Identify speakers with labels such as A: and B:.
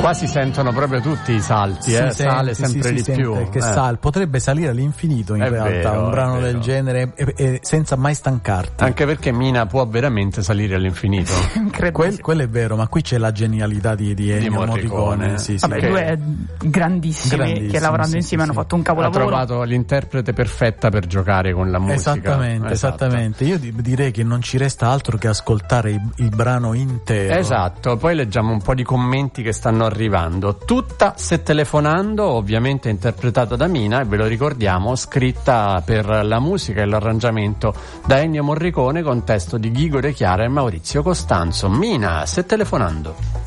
A: Qua si sentono proprio tutti i salti, sale sempre di più.
B: Che potrebbe salire all'infinito in realtà,
A: vero,
B: un brano del genere senza mai stancarti.
A: Anche perché Mina può veramente salire all'infinito.
B: Quello è vero, ma qui c'è la genialità di Ennio Morricone.
C: Vabbè, due grandissimi che lavorando insieme hanno fatto un capolavoro.
A: Ha trovato l'interprete perfetta per giocare con la musica.
B: Esattamente. Io direi che non ci resta altro che ascoltare il brano intero.
A: Esatto, poi leggiamo un po' di commenti che stanno arrivando. Tutta Se telefonando, ovviamente interpretata da Mina, e ve lo ricordiamo, scritta per la musica e l'arrangiamento da Ennio Morricone con testo di Ghigo De Chiara e Maurizio Costanzo. Mina, Se telefonando.